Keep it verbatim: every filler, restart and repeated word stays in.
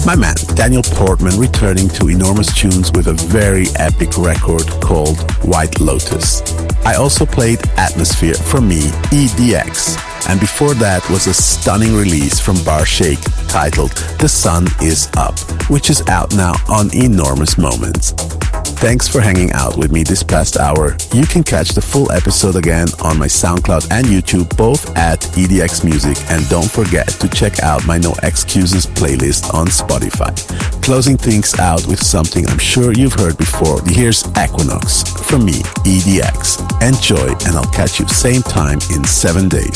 My man, Daniel Portman, returning to Enormous Tunes with a very epic record called White Lotus. I also played Atmosphere from me, E D X. And before that was a stunning release from Bar Shake titled The Sun Is Up, which is out now on Enormous Moments. Thanks for hanging out with me this past hour. You can catch the full episode again on my SoundCloud and YouTube, both at E D X Music, and don't forget to check out my No Excuses playlist on Spotify. Closing things out with something I'm sure you've heard before. Here's Equinox from me, E D X. Enjoy, and I'll catch you same time in seven days.